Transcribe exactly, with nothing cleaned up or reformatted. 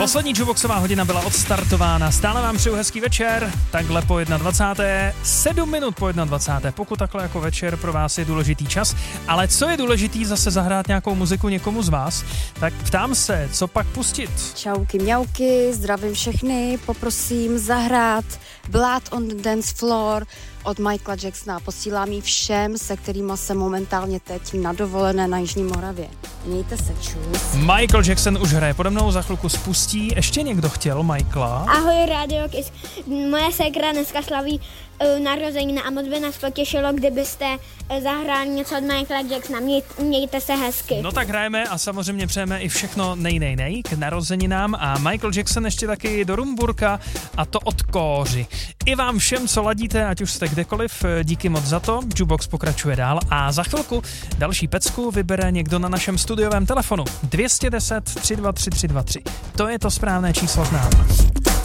Poslední Juboxová hodina byla odstartována. Stále vám přeju hezký večer, takhle po dvacáté jedné sedm minut po dvacáté jedné Pokud takhle jako večer pro vás je důležitý čas, ale co je důležitý zase zahrát nějakou muziku někomu z vás, tak ptám se, co pak pustit? Čauky mňauky, zdravím všechny, poprosím zahrát Blood on the Dance Floor od Michaela Jacksona. Posílám ji všem, se kterými jsem momentálně teď na dovolené na Jižní Moravě. Mějte se, čus. Michael Jackson už hraje pode mnou, za chvilku spustí. Ještě někdo chtěl Michaela? Ahoj, Radio Kiss. Moje ségra dneska slaví uh, narozeniny a moc by nás potěšilo, kdybyste uh, zahráli něco od Michaela Jacksona. Měj, mějte se hezky. No tak hrajeme a samozřejmě přejeme i všechno nej, nej, nej k narozeninám a Michael Jackson ještě taky do Rumburka a to od Kóři. I vám všem, co ladíte, ať už jste kdekoliv, díky moc za to. Jukebox pokračuje dál a za chvilku další pecku vybere někdo na našem studiovém telefonu. dvě stě deset tři dva tři tři dva tři. To je to správné číslo k nám.